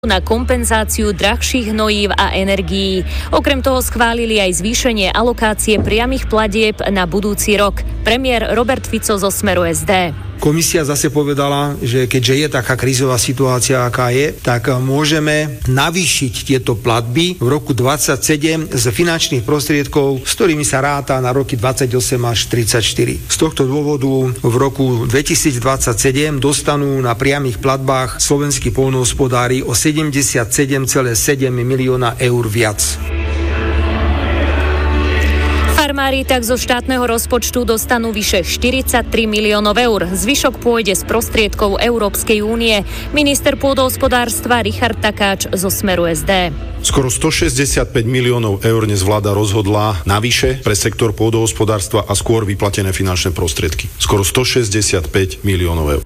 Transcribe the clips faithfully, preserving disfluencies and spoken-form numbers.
na kompenzáciu drahších hnojív a energií. Okrem toho schválili aj zvýšenie alokácie priamych platieb na budúci rok. Premiér Robert Fico zo Smeru es dé. Komisia zase povedala, že keďže je taká krízová situácia, aká je, tak môžeme navýšiť tieto platby v roku dvadsaťsedem z finančných prostriedkov, s ktorými sa ráta na roky dvadsaťosem až tridsaťštyri. Z tohto dôvodu v roku dvetisícdvadsaťsedem dostanú na priamych platbách slovenskí poľnohospodári o sedemdesiatsedem celá sedem milióna eur viac. Farmári tak zo štátneho rozpočtu dostanú vyše štyridsaťtri miliónov eur. Zvyšok pôjde z prostriedkov Európskej únie. Minister pôdohospodárstva Richard Takáč zo Smeru es dé. Skoro stošesťdesiatpäť miliónov eur dnes vláda rozhodla navyše pre sektor pôdohospodárstva a skôr vyplatené finančné prostriedky. Skoro stošesťdesiatpäť miliónov eur.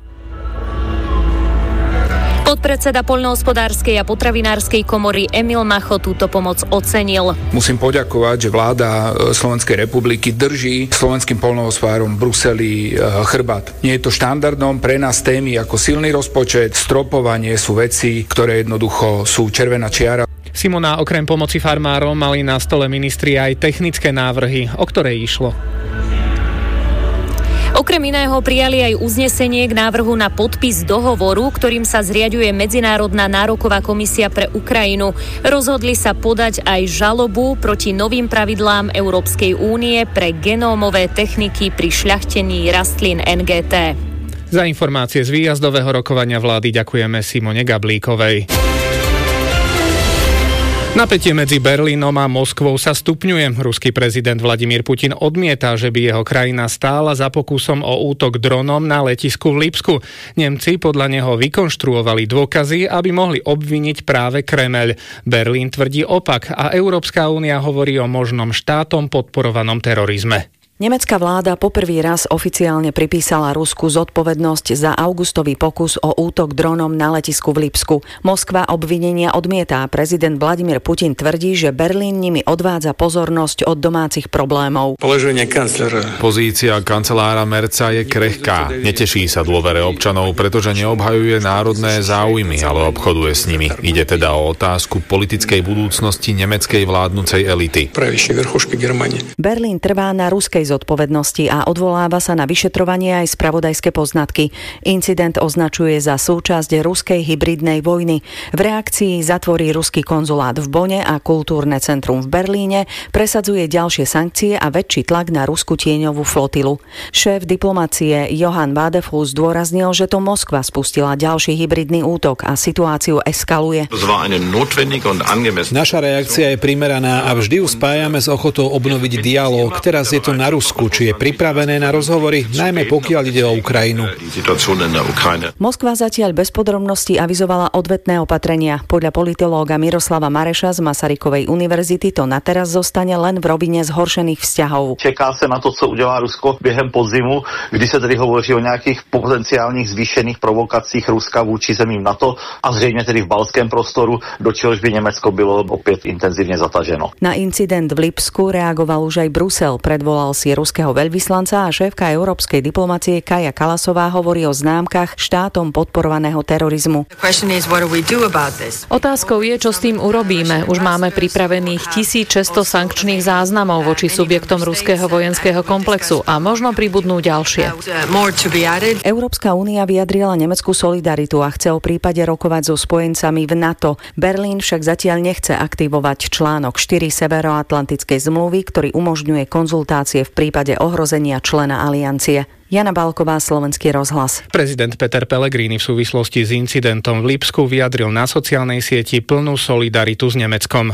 Podpredseda poľnohospodárskej a potravinárskej komory Emil Macho túto pomoc ocenil. Musím poďakovať, že vláda Slovenskej republiky drží slovenským poľnohospodárom v Bruseli chrbát. Nie je to štandardom, pre nás témy ako silný rozpočet, stropovanie sú veci, ktoré jednoducho sú červená čiara. Simona, okrem pomoci farmárom mali na stole ministri aj technické návrhy, o ktoré išlo. Okrem iného prijali aj uznesenie k návrhu na podpis dohovoru, ktorým sa zriaďuje Medzinárodná nároková komisia pre Ukrajinu. Rozhodli sa podať aj žalobu proti novým pravidlám Európskej únie pre genómové techniky pri šľachtení rastlín en gé té. Za informácie z výjazdového rokovania vlády ďakujeme Simone Gablíkovej. Napätie medzi Berlínom a Moskvou sa stupňuje. Ruský prezident Vladimír Putin odmieta, že by jeho krajina stála za pokusom o útok dronom na letisku v Lipsku. Nemci podľa neho vykonštruovali dôkazy, aby mohli obviniť práve Kremeľ. Berlín tvrdí opak a Európska únia hovorí o možnom štátom podporovanom terorizme. Nemecká vláda poprvý raz oficiálne pripísala Rusku zodpovednosť za augustový pokus o útok dronom na letisku v Lipsku. Moskva obvinenia odmietá. Prezident Vladimír Putin tvrdí, že Berlín nimi odvádza pozornosť od domácich problémov. Pozícia kancelára Merca je krehká. Neteší sa dôvere občanov, pretože neobhajuje národné záujmy, ale obchoduje s nimi. Ide teda o otázku politickej budúcnosti nemeckej vládnucej elity. Berlín trvá na ruskej zodpovednosti a odvoláva sa na vyšetrovanie aj spravodajské poznatky. Incident označuje za súčasť ruskej hybridnej vojny. V reakcii zatvorí ruský konzulát v Bone a kultúrne centrum v Berlíne, presadzuje ďalšie sankcie a väčší tlak na ruskú tieňovú flotilu. Šéf diplomacie Johann Wadefuss zdôraznil, že to Moskva spustila ďalší hybridný útok a situáciu eskaluje. Naša reakcia je primeraná a vždy ju spájame s ochotou obnoviť dialóg. Teraz je to na Rusku, či je pripravené na rozhovory, najmä pokiaľ ide o Ukrajinu. Moskva zatiaľ bez podrobností avizovala odvetné opatrenia. Podľa politológa Miroslava Mareša z Masarykovej univerzity to na teraz zostane len v rovine zhoršených vzťahov. Čeká sa na to, co udělá Rusko během podzimu, kdy sa tedy hovorí o nejakých potenciálnych zvýšených provokáciách Ruska vůči zemím NATO a zřejmě tedy v balském prostoru, do čehož by Nemecko bylo opět intenzívne zataženo. Na incident v Lipsku reagoval už aj Brusel. Predvolal si ruského veľvyslanca a šéfka európskej diplomacie Kaja Kallasová hovorí o známkach štátom podporovaného terorizmu. Otázkou je, čo s tým urobíme. Už máme pripravených tisícšesťsto sankčných záznamov voči subjektom ruského vojenského komplexu a možno pribudnú ďalšie. Európska únia vyjadrila nemeckú solidaritu a chce o prípade rokovať so spojencami v NATO. Berlín však zatiaľ nechce aktivovať článok štyri Severoatlantickej zmluvy, ktorý umožňuje konzultácie v prípade ohrozenia člena aliancie. Jana Bálková, Slovenský rozhlas. Prezident Peter Pellegrini v súvislosti s incidentom v Lipsku vyjadril na sociálnej sieti plnú solidaritu s Nemeckom.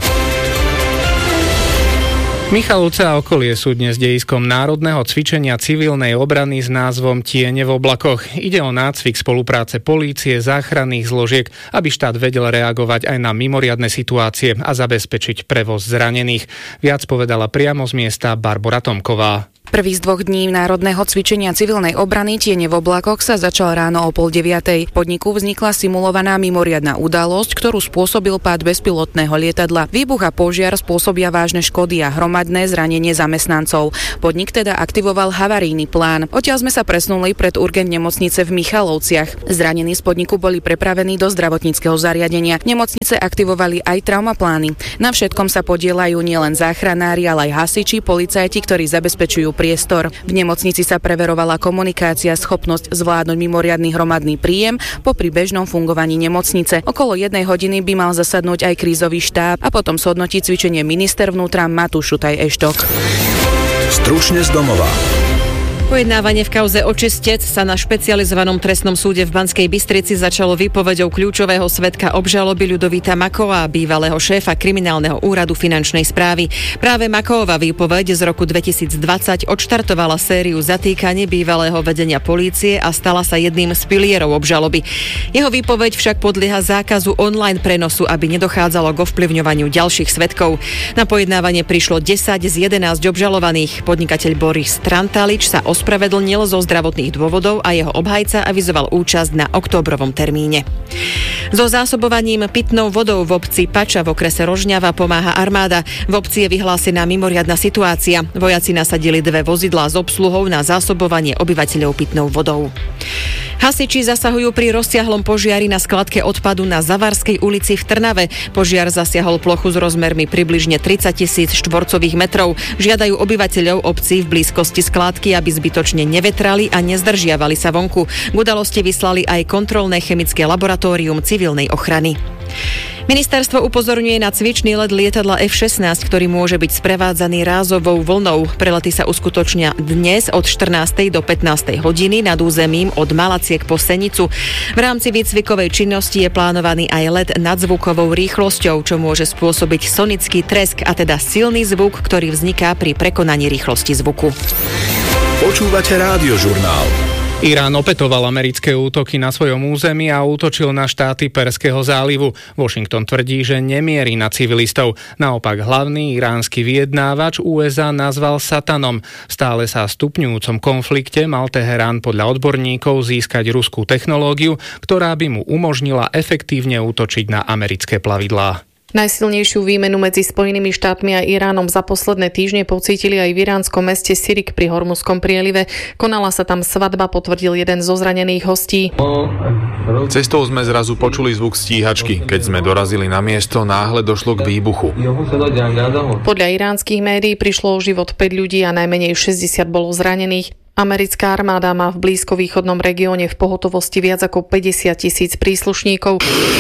Michalovce a okolie sú dnes dejiskom národného cvičenia civilnej obrany s názvom Tiene v oblakoch. Ide o nácvik spolupráce polície, záchranných zložiek, aby štát vedel reagovať aj na mimoriadne situácie a zabezpečiť prevoz zranených. Viac povedala priamo z miesta Barbora Tomková. Prvý z dvoch dní národného cvičenia civilnej obrany Tiene v oblakoch sa začal ráno o pol deviatej. V podniku vznikla simulovaná mimoriadna udalosť, ktorú spôsobil pád bezpilotného lietadla. Výbuch a požiar spôsobia vážne škody a hromadné zranenie zamestnancov. Podnik teda aktivoval havarijný plán. Odtiaľ sme sa presunuli pred urgent nemocnice v Michalovciach. Zranení z podniku boli prepravení do zdravotníckeho zariadenia. Nemocnice aktivovali aj traumaplány. Na všetkom sa podieľajú nielen záchranári, ale aj hasiči, policajti, ktorí zabezpečujú priestor. V nemocnici sa preverovala komunikácia, schopnosť zvládnuť mimoriadny hromadný príjem popri bežnom fungovaní nemocnice. Okolo jednej hodiny by mal zasadnúť aj krízový štáb a potom zhodnotiť cvičenie minister vnútra Matúš Šutaj Eštok. Stručne z domova. Pojednávanie v kauze Očistec sa na špecializovanom trestnom súde v Banskej Bystrici začalo výpoveďou kľúčového svedka obžaloby Ľudovíta Makova, bývalého šéfa kriminálneho úradu finančnej správy. Práve Makovova výpoveď z roku dvetisícdvadsať odštartovala sériu zatýkaní bývalého vedenia polície a stala sa jedným z pilierov obžaloby. Jeho výpoveď však podlieha zákazu online prenosu, aby nedochádzalo k ovplyvňovaniu ďalších svedkov. Na pojednávanie prišlo desať z jedenásť obžalovaných. Podnikateľ Boris Trantalič sa ospravedlnil zo zdravotných dôvodov a jeho obhajca avizoval účasť na októbrovom termíne. So zásobovaním pitnou vodou v obci Pača v okrese Rožňava pomáha armáda. V obci je vyhlásená mimoriadna situácia. Vojaci nasadili dve vozidlá s obsluhou na zásobovanie obyvateľov pitnou vodou. Hasiči zasahujú pri rozsiahlom požiari na skladke odpadu na Zavarskej ulici v Trnave. Požiar zasiahol plochu s rozmermi približne tridsať tisíc štvorcových metrov. Žiadajú obyvateľov obcí v blízkosti skládky, aby zbytočne nevetrali a nezdržiavali sa vonku. K udalosti vyslali aj kontrolné chemické laboratórium civilnej ochrany. Ministerstvo upozorňuje na cvičný let lietadla ef šestnásť, ktorý môže byť sprevádzaný rázovou vlnou. Prelety sa uskutočnia dnes od štrnástej do pätnástej hodiny nad územím od Malaciek po Senicu. V rámci výcvikovej činnosti je plánovaný aj let nadzvukovou rýchlosťou, čo môže spôsobiť sonický tresk, a teda silný zvuk, ktorý vzniká pri prekonaní rýchlosti zvuku. Počúvate Rádiožurnál. Irán opätoval americké útoky na svojom území a útočil na štáty Perského zálivu. Washington tvrdí, že nemierí na civilistov. Naopak hlavný iránsky vyjednávač ú es á nazval satanom. Stále sa stupňujúcom konflikte mal Teherán podľa odborníkov získať ruskú technológiu, ktorá by mu umožnila efektívne útočiť na americké plavidlá. Najsilnejšiu výmenu medzi Spojenými štátmi a Iránom za posledné týždne pocítili aj v iránskom meste Sirik pri Hormuzskom prielive. Konala sa tam svadba, potvrdil jeden zo zranených hostí. Cestou sme zrazu počuli zvuk stíhačky. Keď sme dorazili na miesto, náhle došlo k výbuchu. Podľa iránskych médií prišlo o život päť ľudí a najmenej šesťdesiat bolo zranených. Americká armáda má v blízkovýchodnom regióne v pohotovosti viac ako päťdesiat tisíc príslušníkov.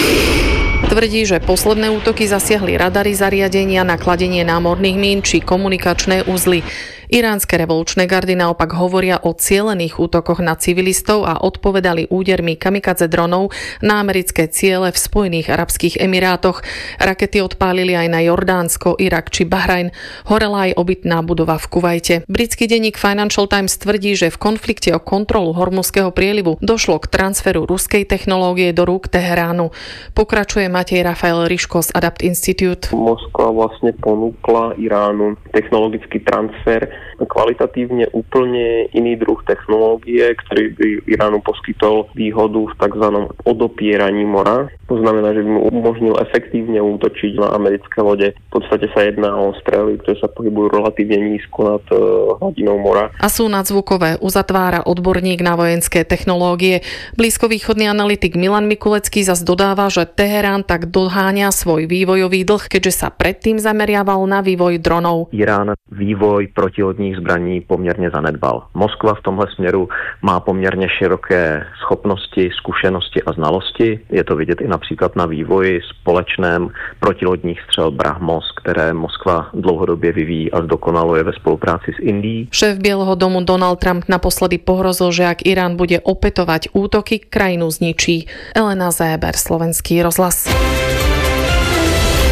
Tvrdí, že posledné útoky zasiahli radary zariadenia na kladenie námorných mín či komunikačné uzly. Iránske revolučné gardy naopak hovoria o cielených útokoch na civilistov a odpovedali údermi kamikadze dronov na americké ciele v Spojených arabských emirátoch. Rakety odpálili aj na Jordánsko, Irak či Bahrajn. Horela aj obytná budova v Kuvajte. Britský denník Financial Times tvrdí, že v konflikte o kontrolu Hormuzského prielivu došlo k transferu ruskej technológie do rúk Teheránu. Pokračuje Matej Rafael Ryško z Adapt Institute. Moskva vlastne ponúkla Iránu technologický transfer, kvalitatívne úplne iný druh technológie, ktorý by Iránu poskytol výhodu v tzv. Odopieraní mora. To znamená, že by mu umožnil efektívne útočiť na americké lode. V podstate sa jedná o strely, ktoré sa pohybujú relatívne nízko nad uh, hladinou mora. A sú nadzvukové, uzatvára odborník na vojenské technológie. Blízkovýchodný analytik Milan Mikulecký zas dodáva, že Teherán tak doháňa svoj vývojový dlh, keďže sa predtým zameriaval na vývoj dronov. Irán vývoj protilodních zbraní poměrně zanedbal. Moskva v tomhle směru má poměrně široké schopnosti, zkušenosti a znalosti. Je to vidět i například na vývoji společném protilodních střel Brahmos, které Moskva dlouhodobě vyvíjí a zdokonaluje ve spolupráci s Indií. Šéf Bieleho domu Donald Trump naposledy pohrozil, že ak Irán bude opätovať útoky, krajinu zničí. Elena Zéber, Slovenský rozhlas.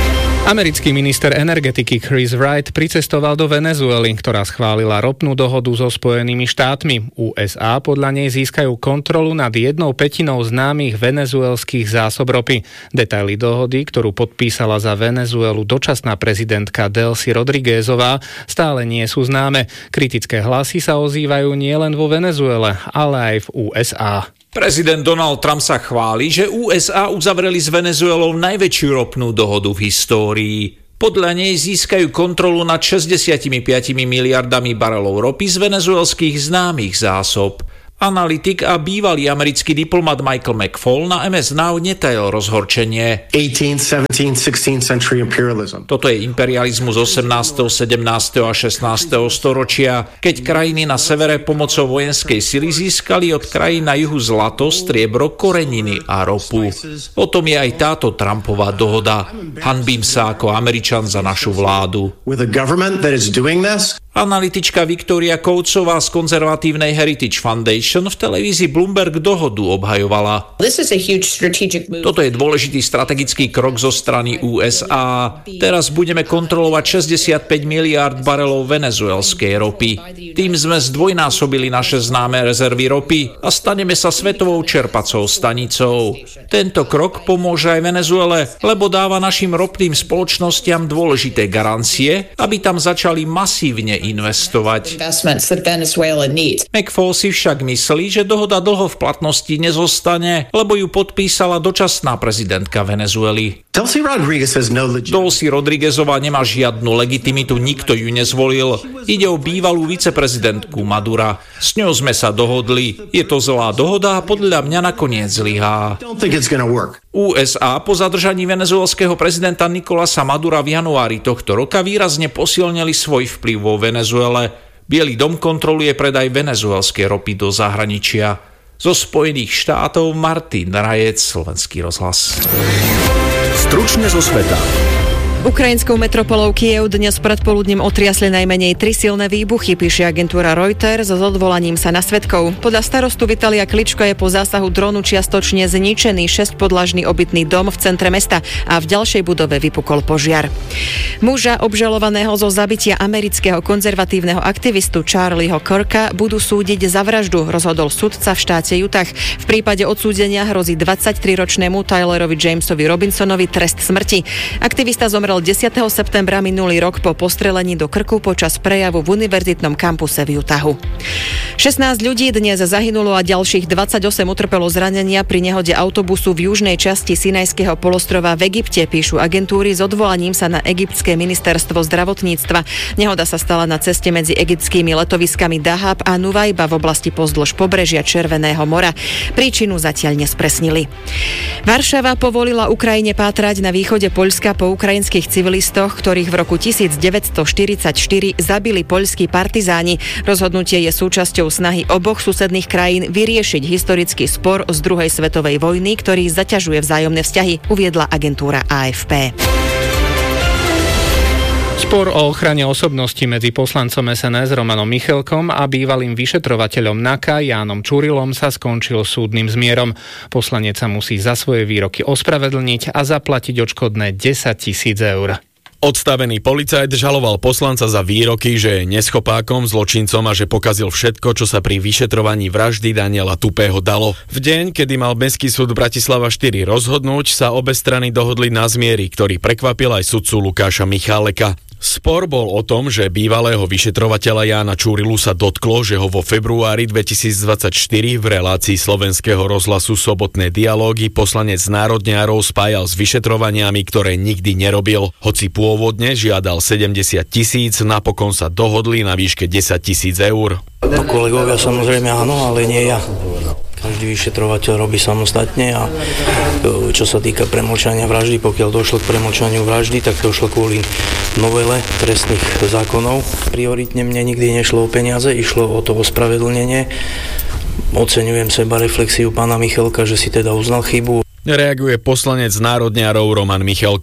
Americký minister energetiky Chris Wright pricestoval do Venezuely, ktorá schválila ropnú dohodu so Spojenými štátmi. ú es á podľa nej získajú kontrolu nad jednou pätinou známych venezuelských zásob ropy. Detaily dohody, ktorú podpísala za Venezuelu dočasná prezidentka Delcy Rodríguezová, stále nie sú známe. Kritické hlasy sa ozývajú nielen vo Venezuele, ale aj v ú es á. Prezident Donald Trump sa chváli, že ú es á uzavreli s Venezuelou najväčšiu ropnú dohodu v histórii. Podľa nej získajú kontrolu nad šesťdesiatpäť miliardami barelov ropy z venezuelských známych zásob. Analytik a bývalý americký diplomat Michael McFaul na em es Now netajil rozhorčenie. eighteenth, seventeenth, sixteenth century imperialism. Toto je imperializmus osemnásteho, sedemnásteho a šestnásteho storočia, keď krajiny na severe pomocou vojenskej sily získali od krajín na juhu zlato, striebro, koreniny a ropu. O tom je aj táto Trumpová dohoda. Hanbím sa ako Američan za našu vládu. With a government that is doing this? Analytička Viktória Koucová z konzervatívnej Heritage Foundation v televízii Bloomberg dohodu obhajovala. Toto je dôležitý strategický krok zo strany ú es á. Teraz budeme kontrolovať šesťdesiatpäť miliárd barelov venezuelskej ropy. Tým sme zdvojnásobili naše známe rezervy ropy a staneme sa svetovou čerpacou stanicou. Tento krok pomôže aj Venezuele, lebo dáva našim ropným spoločnostiam dôležité garancie, aby tam začali masívne investovať. McFaul si však myslí, že dohoda dlho v platnosti nezostane, lebo ju podpísala dočasná prezidentka Venezuely. Delcy Rodríguezová nemá žiadnu legitimitu, nikto ju nezvolil. Ide o bývalú viceprezidentku Madura. S ňou sme sa dohodli. Je to zlá dohoda a podľa mňa nakoniec zlyhá. ú es á po zadržaní venezuelského prezidenta Nicolasa Madura v januári tohto roka výrazne posilnili svoj vplyv vo Venezuele. Bielý dom kontroluje predaj venezuelskej ropy do zahraničia. Zo Spojených štátov Martin Rajec, Slovenský rozhlas. Stručne zo sveta. Ukrajinskou metropolou Kyjev dnes predpoludním otriasli najmenej tri silné výbuchy, píše agentúra Reuters s odvolaním sa na svedkov. Podľa starostu Vitalia Kličko je po zásahu dronu čiastočne zničený šesťpodlažný obytný dom v centre mesta a v ďalšej budove vypukol požiar. Muža obžalovaného zo zabitia amerického konzervatívneho aktivistu Charlieho Kirka budú súdiť za vraždu, rozhodol sudca v štáte Utah. V prípade odsúdenia hrozí dvadsaťtriročnému Tylerovi Jamesovi Robinsonovi trest smrti. Aktivista zomrel desiateho septembra minulý rok po postrelení do krku počas prejavu v univerzitnom kampuse v Utahu. šestnásť ľudí dnes zahynulo a ďalších dvadsaťosem utrpelo zranenia pri nehode autobusu v južnej časti Sinajského polostrova v Egypte, píšu agentúry s odvolaním sa na egyptské ministerstvo zdravotníctva. Nehoda sa stala na ceste medzi egyptskými letoviskami Dahab a Nuvajba v oblasti pozdĺž pobrežia Červeného mora. Príčinu zatiaľ nespresnili. Varšava povolila Ukrajine pátrať na východe Poľska po ukrajinských civilistoch, ktorých v roku devätnásťstoštyridsaťštyri zabili poľskí partizáni. Rozhodnutie je súčasťou snahy oboch susedných krajín vyriešiť historický spor z druhej svetovej vojny, ktorý zaťažuje vzájomné vzťahy, uviedla agentúra á ef pé. Spor o ochrane osobnosti medzi poslancom es en es Romanom Michalkom a bývalým vyšetrovateľom NAKA Jánom Čurilom sa skončil súdnym zmierom. Poslanec sa musí za svoje výroky ospravedlniť a zaplatiť odškodné desaťtisíc eur. Odstavený policajt žaloval poslanca za výroky, že je neschopákom, zločincom a že pokazil všetko, čo sa pri vyšetrovaní vraždy Daniela Tupého dalo. V deň, kedy mal Mestský súd Bratislava štyri rozhodnúť, sa obe strany dohodli na zmieri, ktorý prekvapil aj sudcu Lukáša Micháleka. Spor bol o tom, že bývalého vyšetrovateľa Jána Čurilu sa dotklo, že ho vo februári dvetisícdvadsaťštyri v relácii Slovenského rozhlasu Sobotné dialógy poslanec národňárov spájal s vyšetrovaniami, ktoré nikdy nerobil. Hoci pôvodne žiadal sedemdesiat tisíc, napokon sa dohodli na výške desať tisíc eur. No kolegovia samozrejme áno, ale nie ja. Každý vyšetrovateľ robí samostatne a čo sa týka premlčania vraždy, pokiaľ došlo k premlčaniu vraždy, tak došlo kvôli novele trestných zákonov. Prioritne mne nikdy nešlo o peniaze, išlo o to ospravedlnenie. Oceňujem sebareflexiu pána Michalka, že si teda uznal chybu. Reaguje poslanec národňárov Roman Michalko. V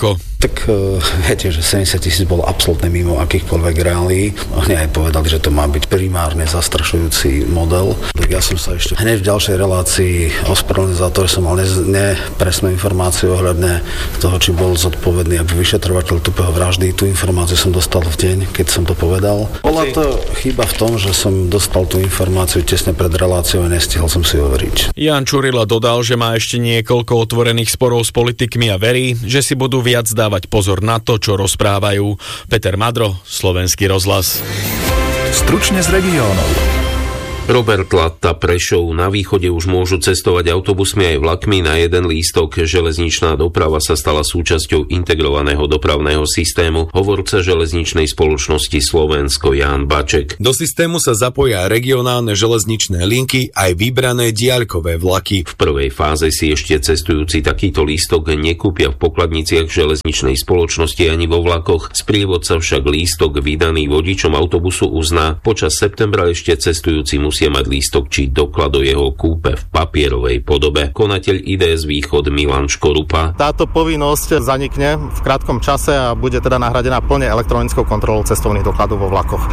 Tak viete, že sedemdesiat tisíc bolo absolútne mimo akýchkoľvek reálí. Oni aj povedali, že to má byť primárne zastrašujúci model. Ja som sa ešte hneď v ďalšej relácii ospravedlnil za to, že som mal nepresnú informáciu ohľadne toho, či bol zodpovedný ako vyšetrovateľ tupého vraždy. Tú informáciu som dostal v deň, keď som to povedal. Bola to chyba v tom, že som dostal tú informáciu tesne pred reláciou a nestihol som si overiť. Jan Čurila dodal, že má ešte niekoľko otvorených sporov s politikmi a verí, že si budú viac dávať pozor na to, čo rozprávajú. Peter Madro, Slovenský rozhlas. Stručne z regiónov. Robert Latta, Prešov. Na východe už môžu cestovať autobusmi aj vlakmi na jeden lístok. Železničná doprava sa stala súčasťou integrovaného dopravného systému. Hovorca železničnej spoločnosti Slovensko Ján Baček. Do systému sa zapoja regionálne železničné linky aj vybrané diaľkové vlaky. V prvej fáze si ešte cestujúci takýto lístok nekúpia v pokladniciach železničnej spoločnosti ani vo vlakoch. Sprievodca však lístok vydaný vodičom autobusu uzná. Počas septembra ešte cestujúci musí musia mať lístok či doklad o jeho kúpe v papierovej podobe. Konateľ í dé es Východ Milan Škorupa. Táto povinnosť zanikne v krátkom čase a bude teda nahradená plne elektronickou kontrolou cestovných dokladov vo vlakoch.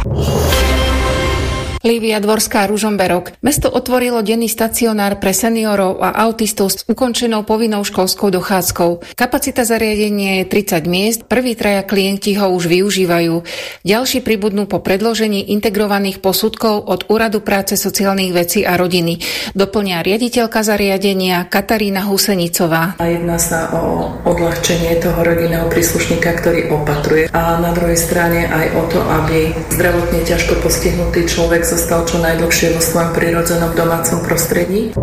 Lívia Dvorská, Ružomberok. Mesto otvorilo denný stacionár pre seniorov a autistov s ukončenou povinnou školskou dochádzkou. Kapacita zariadenia je tridsať miest, prví traja klienti ho už využívajú. Ďalší pribudnú po predložení integrovaných posudkov od Úradu práce, sociálnych vecí a rodiny. Doplňa riaditeľka zariadenia Katarína Husenicová. Jedná sa o odľahčenie toho rodinného príslušníka, ktorý opatruje. A na druhej strane aj o to, aby zdravotne ťažko postihnutý človek zostal čo najdlhšie vo svojom prirodzenom domácom prostredí.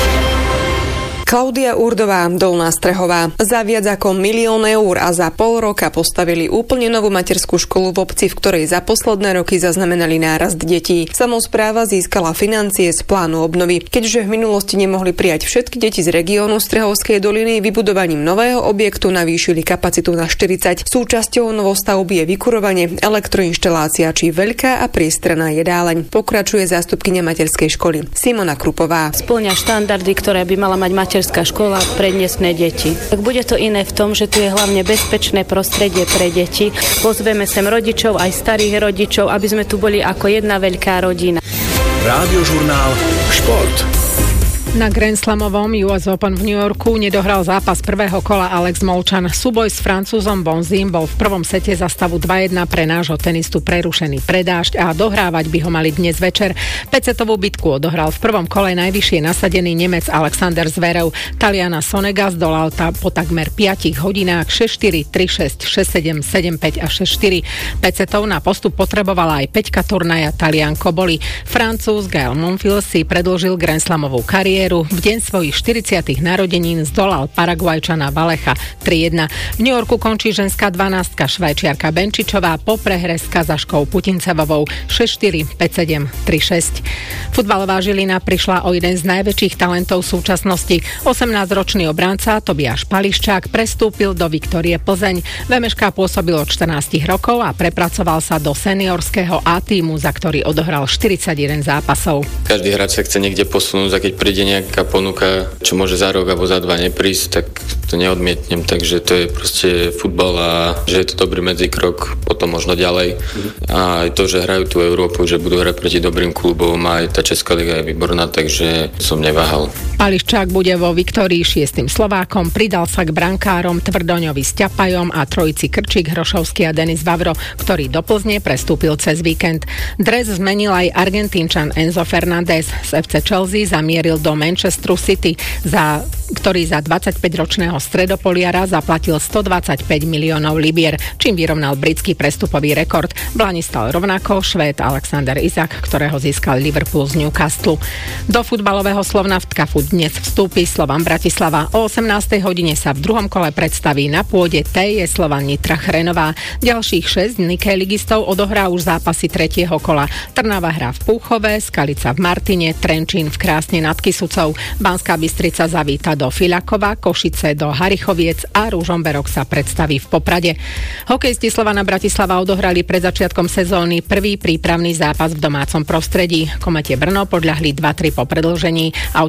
Klaudia Urdová, Dolná Strehová. Za viac ako milión eur a za pol roka postavili úplne novú materskú školu v obci, v ktorej za posledné roky zaznamenali nárast detí. Samospráva získala financie z plánu obnovy. Keďže v minulosti nemohli prijať všetky deti z regiónu Strehovskej doliny, vybudovaním nového objektu navýšili kapacitu na štyridsať. Súčasťou novostavby je vykurovanie, elektroinštalácia či veľká a priestranná jedáleň. Pokračuje zástupkyňa materskej školy Simona Krupová. Spĺňa štandardy, ktoré by mala mať mater materská škola pre dnešné deti. Tak bude to iné v tom, že tu je hlavne bezpečné prostredie pre deti. Pozveme sem rodičov, aj starých rodičov, aby sme tu boli ako jedna veľká rodina. Rádiožurnál Šport. Na Grand Slamovom ú es Open v New Yorku nedohral zápas prvého kola Alex Molčan. Súboj s Francúzom Bonzím bol v prvom sete za stavu dva jedna pre nášho tenistu prerušený pre dážď a dohrávať by ho mali dnes večer. päťsetovú bitku odohral v prvom kole najvyššie nasadený Nemec Alexander Zverev. Taliana Sonega zdolal ta po takmer piatich hodinách šesť štyri, tri šesť, šesť sedem, sedem päť a šesť štyri. päťsetov na postup potrebovala aj peťka turnaja Talian Koboli. Francúz Gael Monfils si predĺžil Grand Slamovú kariéru. V deň svojich štyridsiatych narodenín zdolal Paraguajčana Valecha tri jedna. V New Yorku končí ženská dvanástka Švajčiarka Benčičová po prehre s Kazaškou Putincevovou šesť štyri, päť sedem, tri šesť. Futbalová Žilina prišla o jeden z najväčších talentov súčasnosti. osemnásťročný obránca Tobiáš Pališčák prestúpil do Viktórie Plzeň. vé em eška pôsobil od štrnásť rokov a prepracoval sa do seniorského A tímu, za ktorý odohral štyridsaťjeden zápasov. Každý hráč sa chce niekde posunúť, a keď príde nejaká ponuka, čo môže za rok alebo za dva neprísť, tak to neodmietnem, takže to je proste futbal a že je to dobrý medzikrok, potom možno ďalej. A aj to, že hrajú tú Európu, že budú hrať proti dobrým klubom, aj tá Česká liga je výborná, takže som neváhal. Pališčák bude vo Viktórii šiestym Slovákom, pridal sa k brankárom Tvrdoňovi s Ťapajom a trojici Krčík, Hrošovský a Denis Vavro, ktorý do Plzne prestúpil cez víkend. Dres zmenil aj Argentínčan Enzo Fernández. Z ef cé Chelsea zamieril do Manchesteru City, za, ktorý za dvadsaťpäťročného stredopoliara zaplatil stodvadsaťpäť miliónov libier, čím vyrovnal britský prestupový rekord. Blani stal rovnako Švéd Alexander Isak, ktorého získal Liverpool z Newcastle. Do futbalového Slovna v Tkafu dnes vstúpi Slovan Bratislava. O osemnástej hodine sa v druhom kole predstaví na pôde té je Slovan Nitra Chrenová. Ďalších šesť Niké ligistov odohrá už zápasy tretieho kola. Trnava hrá v Púchove, Skalica v Martine, Trenčín v Krásne nad Kysucou, Banská Bystrica zavíta do Filakova, Košice do Harichoviec a Ružomberok sa predstaví v Poprade. Hokejisti Slovana Bratislava odohrali pred začiatkom sezóny prvý prípravný zápas v domácom prostredí. Komete Brno podľahli dva tri po predĺžení. Autor druhého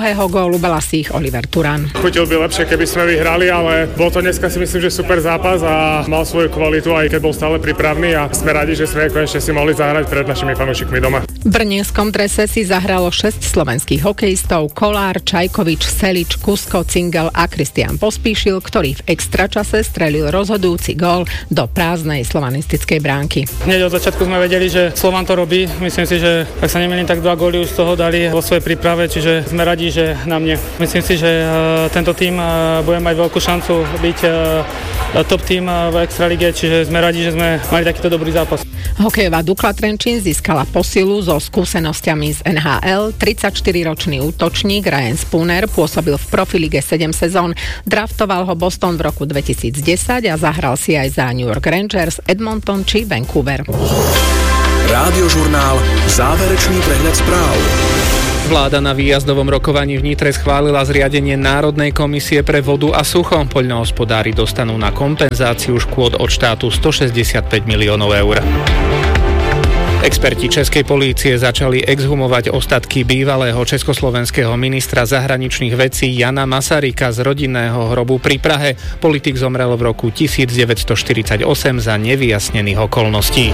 druhého gólu Belasích Oliver Turán. Chutil by lepšie, keby sme vyhrali, ale bol to dneska si myslím, že super zápas a mal svoju kvalitu, aj keď bol stále prípravný a sme radi, že sme konečne si mohli zahrať pred našimi fanúšikmi doma. V brněnskom drese si zahralo šesť slovenských hokejistov: Kolár, Čajkovič, Selič, Kusko, Cingel a Kristián Pospíšil, ktorý v extračase strelil rozhodujúci gól do prázdnej slovanistickej bránky. Hneď od začiatku sme vedeli, že Slovan to robí. Myslím si, že ak sa nemýlim, tak dva góly už z toho dali vo svojej príprave, čiže sme radi, že na mne. Myslím si, že tento tým bude mať veľkú šancu byť top tým v Extralíge, čiže sme radi, že sme mali takýto dobrý zápas. Hokejová Dukla Trenčín získala posilu so skúsenosťami z en há el. tridsaťštyriročný útočník Ryan Spooner pôsobil v Profilige sedem sezón. Draftoval ho Boston v roku dvetisícdesať a zahral si aj za New York Rangers, Edmonton či Vancouver. Rádiožurnál. Záverečný prehľad správ. Vláda na výjazdovom rokovaní v Nitre schválila zriadenie Národnej komisie pre vodu a sucho. Poľnohospodári dostanú na kompenzáciu škôd od štátu stošesťdesiatpäť miliónov eur. Experti českej polície začali exhumovať ostatky bývalého československého ministra zahraničných vecí Jana Masaryka z rodinného hrobu pri Prahe. Politik zomrel v roku devätnásťstoštyridsaťosem za nevyjasnených okolností.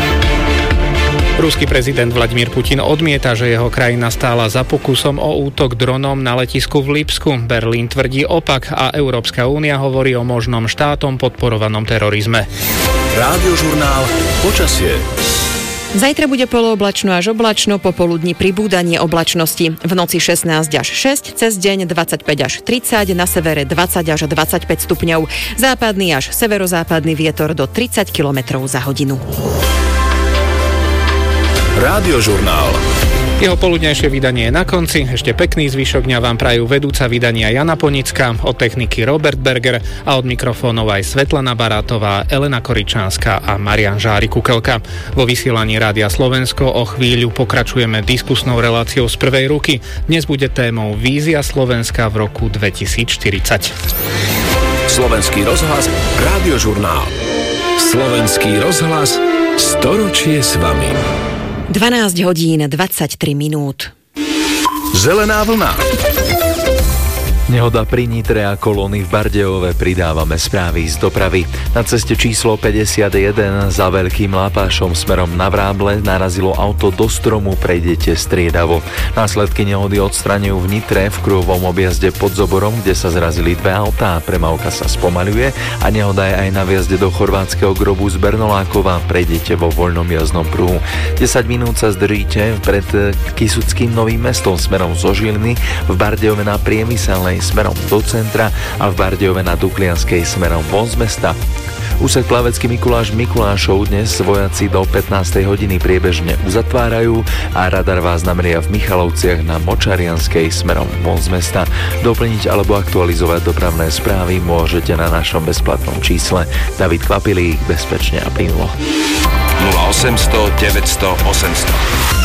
Ruský prezident Vladimír Putin odmieta, že jeho krajina stála za pokusom o útok dronom na letisku v Lipsku. Berlín tvrdí opak a Európska únia hovorí o možnom štátom podporovanom terorizme. Rádiožurnál. Počasie. Zajtra bude polooblačno až oblačno, popoludní pribúdanie oblačnosti. V noci šestnásť až šesť, cez deň dvadsaťpäť až tridsať, na severe dvadsať až dvadsaťpäť stupňov. Západný až severozápadný vietor do tridsať kilometrov za hodinu. Rádiožurnál. Jeho poludnejšie vydanie je na konci. Ešte pekný zvyšok dňa vám prajú vedúca vydania Jana Ponická, od techniky Robert Berger a od mikrofónov aj Svetlana Barátová, Elena Koričánska a Marian Žári-Kukelka. Vo vysielaní Rádia Slovensko o chvíľu pokračujeme diskusnou reláciou z prvej ruky. Dnes bude témou Vízia Slovenska v roku dvetisícštyridsať. Slovenský rozhlas, Rádiožurnál. Slovenský rozhlas, storočie s vami. dvanásť hodín dvadsaťtri minút. Zelená vlna. Nehoda pri Nitre a kolóny v Bardejove, pridávame správy z dopravy. Na ceste číslo päťdesiatjeden za Veľkým Lápášom smerom na Vráble narazilo auto do stromu, prejdete striedavo. Následky nehody odstraňujú v Nitre v kruhovom objazde pod Zoborom, kde sa zrazili dve autá, premávka sa spomaľuje a nehoda je aj na vjazde do chorvátskeho Grobu z Bernolákova, prejdete vo voľnom jazdnom pruhu. desať minút sa zdržíte pred Kysuckým Novým Mestom smerom zo Žiliny, v Bardejove na Priemyselnej smerom do centra a v Bardejove na Duklianskej smerom von z mesta. Úsek Plavecký Mikuláš Mikulášov dnes vojaci do pätnástej hodiny priebežne uzatvárajú a radar vás nameria v Michalovciach na Močarianskej smerom von z mesta. Doplniť alebo aktualizovať dopravné správy môžete na našom bezplatnom čísle. David Kvapilík, bezpečne a plynulo. nula osemsto deväťsto osemsto